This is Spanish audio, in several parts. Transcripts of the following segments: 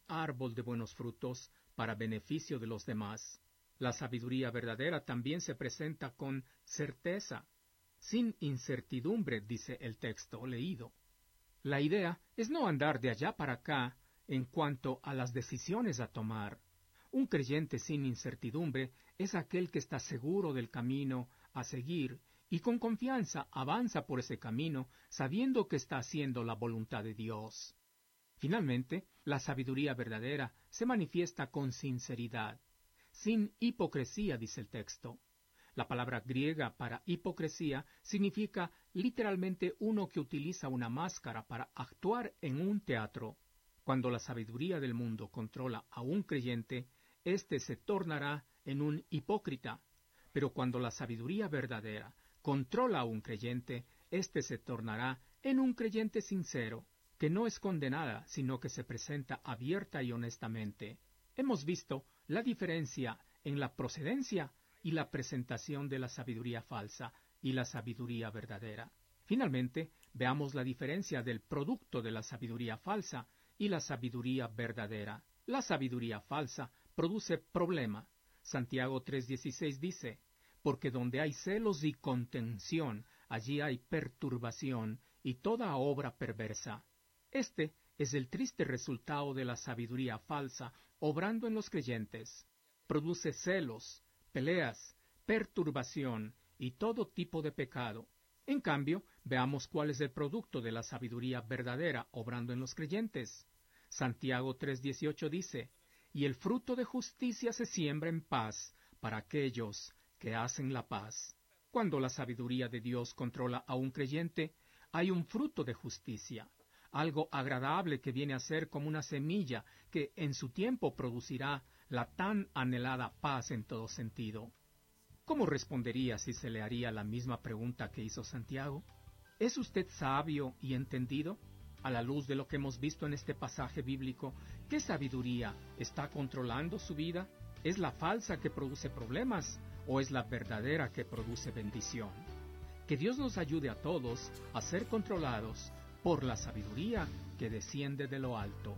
árbol de buenos frutos para beneficio de los demás. La sabiduría verdadera también se presenta con certeza, sin incertidumbre, dice el texto leído. La idea es no andar de allá para acá en cuanto a las decisiones a tomar. Un creyente sin incertidumbre es aquel que está seguro del camino a seguir y con confianza avanza por ese camino sabiendo que está haciendo la voluntad de Dios. Finalmente, la sabiduría verdadera se manifiesta con sinceridad, sin hipocresía, dice el texto. La palabra griega para hipocresía significa literalmente uno que utiliza una máscara para actuar en un teatro. Cuando la sabiduría del mundo controla a un creyente, éste se tornará en un hipócrita. Pero cuando la sabiduría verdadera controla a un creyente, éste se tornará en un creyente sincero, que no es condenada, sino que se presenta abierta y honestamente. Hemos visto la diferencia en la procedencia y la presentación de la sabiduría falsa y la sabiduría verdadera. Finalmente, veamos la diferencia del producto de la sabiduría falsa y la sabiduría verdadera. La sabiduría falsa produce problema. Santiago 3:16 dice, porque donde hay celos y contención, allí hay perturbación y toda obra perversa. Este es el triste resultado de la sabiduría falsa obrando en los creyentes. Produce celos, peleas, perturbación y todo tipo de pecado. En cambio, veamos cuál es el producto de la sabiduría verdadera obrando en los creyentes. Santiago 3:18 dice, y el fruto de justicia se siembra en paz para aquellos que hacen la paz. Cuando la sabiduría de Dios controla a un creyente, hay un fruto de justicia, algo agradable que viene a ser como una semilla que en su tiempo producirá la tan anhelada paz en todo sentido. ¿Cómo respondería si se le haría la misma pregunta que hizo Santiago? ¿Es usted sabio y entendido? A la luz de lo que hemos visto en este pasaje bíblico, ¿qué sabiduría está controlando su vida? ¿Es la falsa que produce problemas o es la verdadera que produce bendición? Que Dios nos ayude a todos a ser controlados por la sabiduría que desciende de lo alto.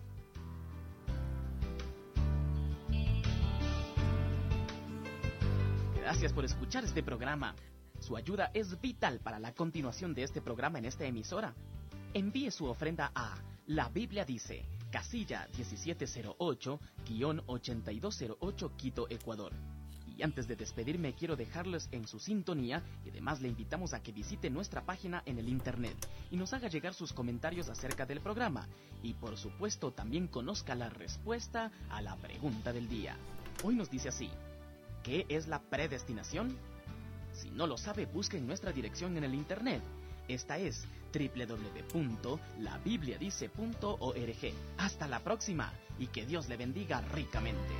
Gracias por escuchar este programa. Su ayuda es vital para la continuación de este programa en esta emisora. Envíe su ofrenda a La Biblia Dice, casilla 1708-8208, Quito, Ecuador. Y antes de despedirme, quiero dejarlos en su sintonía y además le invitamos a que visite nuestra página en el internet y nos haga llegar sus comentarios acerca del programa. Y por supuesto también conozca la respuesta a la pregunta del día. Hoy nos dice así: ¿qué es la predestinación? Si no lo sabe, busque en nuestra dirección en el internet. Esta es www.labibliadice.org. Hasta la próxima y que Dios le bendiga ricamente.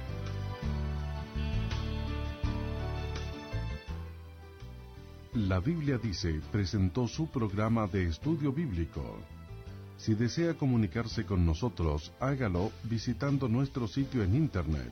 La Biblia Dice presentó su programa de estudio bíblico. Si desea comunicarse con nosotros, hágalo visitando nuestro sitio en internet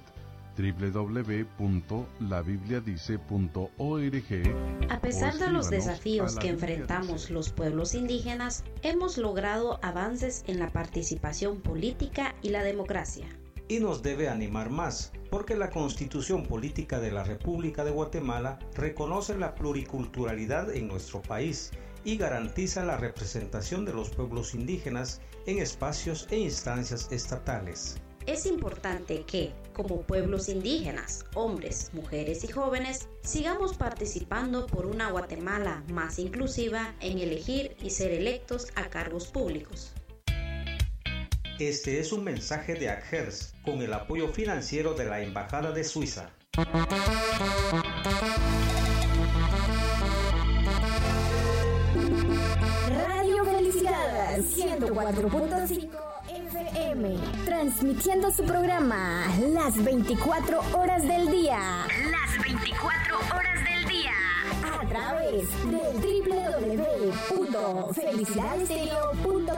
www.labibliadice.org. A pesar de los desafíos que enfrentamos los pueblos indígenas, hemos logrado avances en la participación política y la democracia. Y nos debe animar más, porque la Constitución Política de la República de Guatemala reconoce la pluriculturalidad en nuestro país y garantiza la representación de los pueblos indígenas en espacios e instancias estatales. Es importante que, como pueblos indígenas, hombres, mujeres y jóvenes, sigamos participando por una Guatemala más inclusiva en elegir y ser electos a cargos públicos. Este es un mensaje de ACGERS con el apoyo financiero de la Embajada de Suiza. Radio Felicidad 104.5 FM, transmitiendo su programa las 24 horas del día. Las 24 horas del día. A través del www.felicidadestereo.com.